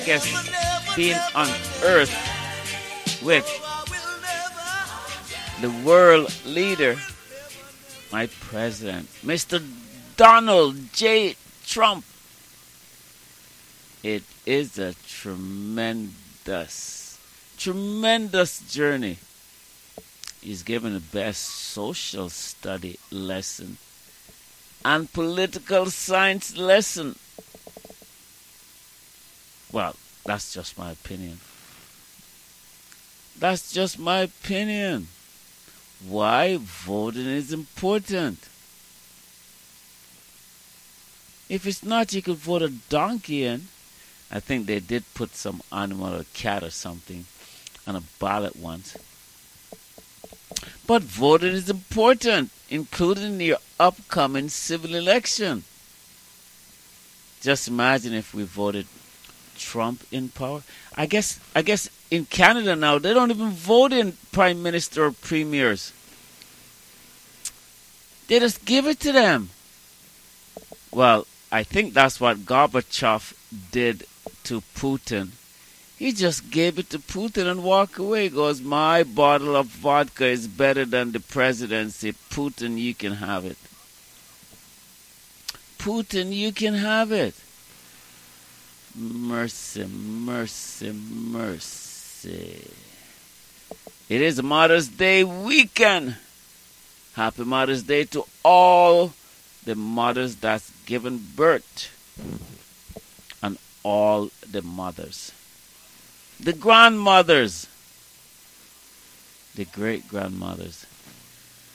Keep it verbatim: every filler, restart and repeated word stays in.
guess being on Earth with the world leader, my president, Mister Donald J. Trump. It is a tremendous, tremendous journey. He's given the best social study lesson and political science lesson. Well, that's just my opinion. That's just my opinion. Why voting is important. If it's not, you could vote a donkey in. I think they did put some animal or cat or something on a ballot once. But voting is important, including your upcoming civil election. Just imagine if we voted Trump in power. I guess I guess in Canada now they don't even vote in prime minister or premiers. They just give it to them. Well, I think that's what Gorbachev did to Putin. He just gave it to Putin and walked away. He goes, my bottle of vodka is better than the presidency. Putin, you can have it. Putin, you can have it. Mercy, mercy, mercy. It is Mother's Day weekend. Happy Mother's Day to all the mothers that's given birth and all the mothers. The grandmothers, the great grandmothers.